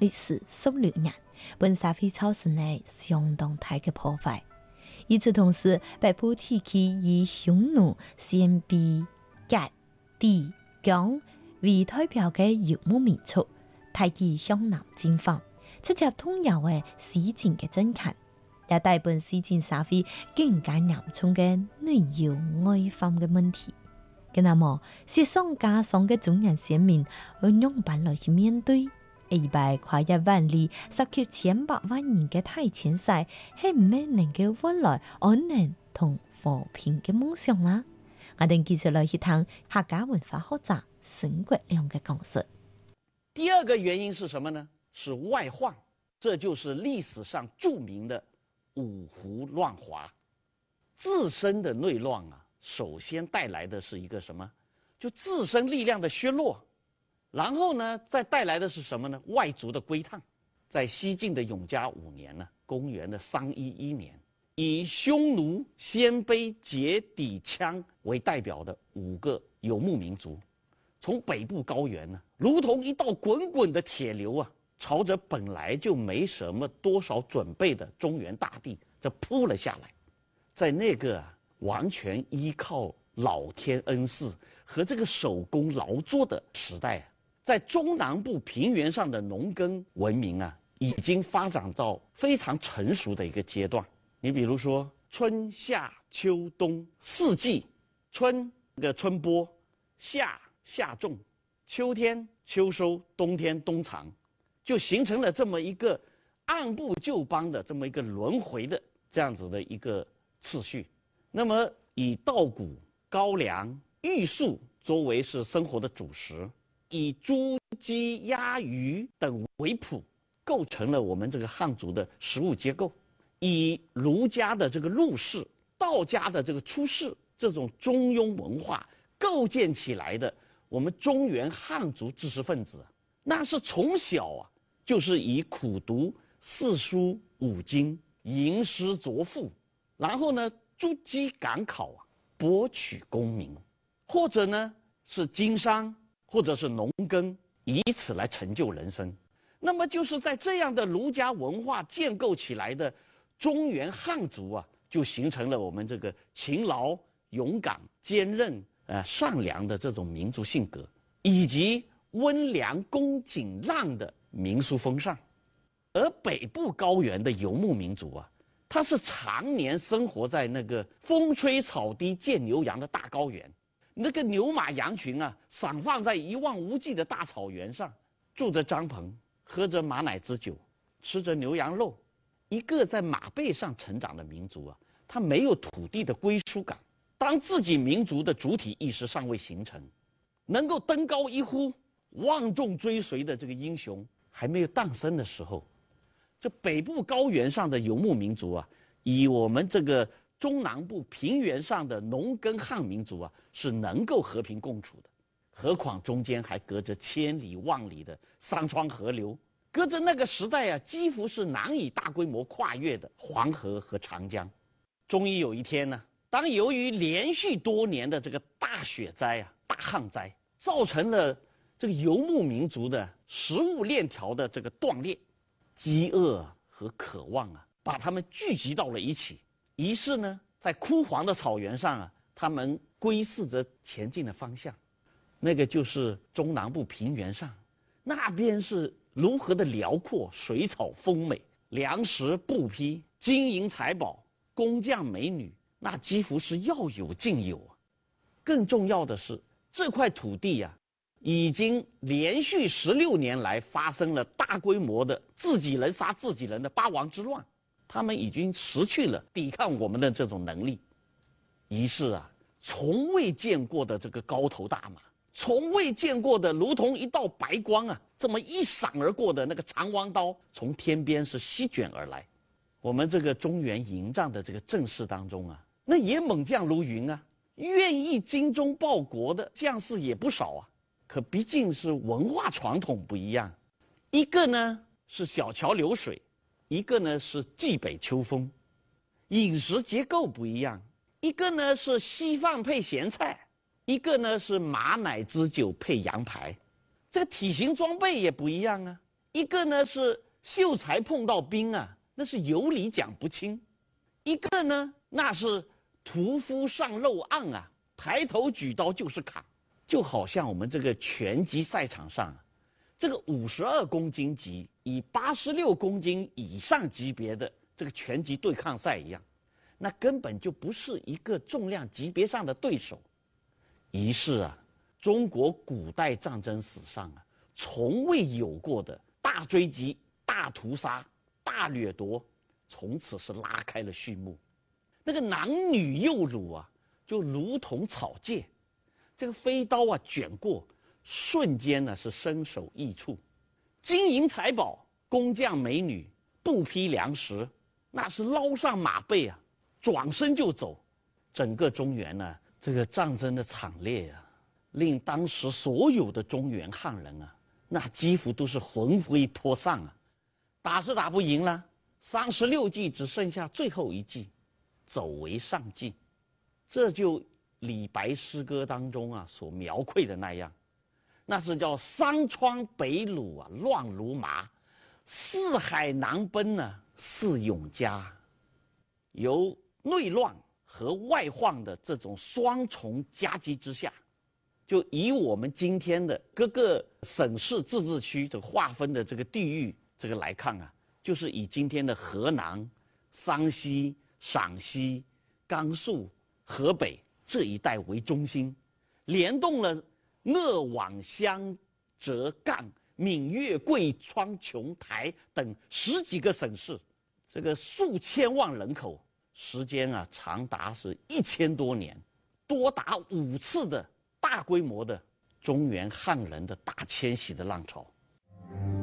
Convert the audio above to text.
历时16年，本社会造成了相当大的破坏。与此同时，北部地区以匈奴、鲜卑、鞑、氐、羌为代表的游牧民族，大举向南进犯，直接动摇了西晋的政权，也带本西晋社会更加严重的内忧外患的问题。那麼，雪上加霜的中原先民要用辦來去面對200跨1萬里、涉及千百萬人的大遷徙，係唔係能夠換來安寧同和平的夢想啦？我哋繼續來去談客家文化學者沈國亮的講述。 第二個原因是什麼呢？是外患，這就是歷史上著名的五胡亂華。自身的內亂啊，首先帶來的是一個什麼？就自身力量的削弱，然後呢，再帶來的是什麼呢？外族的歸燙。在西晉的永嘉5年呢，公元的311年，以匈奴、鮮卑、鞑、氐、羌為代表的5個游牧民族，從北部高原呢，如同一道滾滾的鐵流啊，朝着本來就沒什麼多少準備的中原大地，這撲了下來。在那個完全依靠老天恩賜和這個手工勞作的時代啊，在中南部平原上的農耕文明啊，已經發展到非常成熟的一個階段。你比如說春夏秋冬四季，春的春播，夏種，秋天秋收，冬天冬藏，就形成了這麼一個按部就班的這麼一個輪迴的這樣子的一個次序。那麼以稻谷、高粱、玉粟作為是生活的主食，以豬、雞、鴨、魚等為譜，構成了我們這個漢族的食物結構。以儒家的這個入世、道家的這個出世，這種中庸文化構建起來的我們中原漢族知識分子，那是從小啊就是以苦讀四書五經、吟詩作賦，然後呢逐級趕考啊，博取功名，或者呢是經商，或者是農耕，以此來成就人生。那麼就是在這樣的儒家文化建構起來的中原漢族啊，就形成了我們這個勤勞、勇敢、堅韌、善良的這種民族性格，以及溫良恭儉讓的民俗風尚。而北部高原的游牧民族啊，他是常年生活在那個風吹草低見牛羊的大高原，那個牛馬羊群啊，散放在一望無際的大草原上，住着帳篷，喝着馬奶之酒，吃着牛羊肉。一個在馬背上成長的民族啊，他沒有土地的歸屬感。當自己民族的主體意識尚未形成，能夠登高一呼、萬眾追隨的這個英雄還沒有誕生的時候，這北部高原上的游牧民族啊，以我們這個中南部平原上的農耕漢民族啊，是能夠和平共處的。何況中間還隔着千里萬里的山川河流，隔着那個時代啊，幾乎是難以大規模跨越的黃河和長江。終於有一天呢，當由於連續多年的這個大雪災啊、大旱災，造成了這個游牧民族的食物鏈條的這個斷裂，飢餓和渴望啊，把他們聚集到了一起。於是呢，在枯黃的草原上啊，他們窺視着前進的方向，那個就是中南部平原上，那邊是如何的遼闊，水草豐美，糧食布匹，金銀財寶，工匠美女，那幾乎是要有盡有啊。更重要的是，這塊土地啊，已經連續16年來發生了大規模的自己人殺自己人的八王之亂，他們已經失去了抵抗我們的這種能力。於是啊，從未見過的這個高頭大馬，從未見過的如同一道白光啊，這麼一閃而過的那個長彎刀，從天邊是席捲而來。我們這個中原營帳的這個陣勢當中啊，那也猛將如雲啊，願意精忠報國的將士也不少啊。可畢竟是文化傳統不一樣，一個呢是小橋流水，一個呢是冀北秋風，飲食結構不一樣，一個呢是稀飯配鹹菜，一個呢是馬奶之酒配羊排，這個體型裝備也不一樣啊。 一个呢是秀才碰到兵啊，那是有理讲不清；一个呢那是屠夫上漏案啊，抬头举刀就是砍。就好像我们这个拳击赛场上啊，这个52公斤级以86公斤以上级别的这个拳击对抗赛一样，那根本就不是一个重量级别上的对手。于是啊，中国古代战争史上啊，从未有过的大追击、大屠杀、大掠夺，从此是拉开了序幕。那个男女幼乳啊，就如同草芥，这个飞刀啊卷过，瞬间呢是身首异处。金银财宝、工匠美女、布匹粮食，那是捞上马背啊，转身就走。整个中原呢，这个战争的惨烈啊，令当时所有的中原汉人啊，那几乎都是魂飞魄散啊。打是打不赢了，36计只剩下最后一计，走为上计。这就李白诗歌当中啊所描绘的那样，那是叫山川北虏啊乱如麻，四海难奔啊似永嘉。由内乱和外患的这种双重夹击之下，就以我们今天的各个省市自治区这个划分的这个地域这个来看啊，就是以今天的河南、山西、陕西、甘肃、河北这一带为中心，联动了鄂皖湘浙赣闽粤贵川琼台等10几个省市，这个数千万人口，时间啊长达是1000多年，多达5次的大规模的中原汉人的大迁徙的浪潮。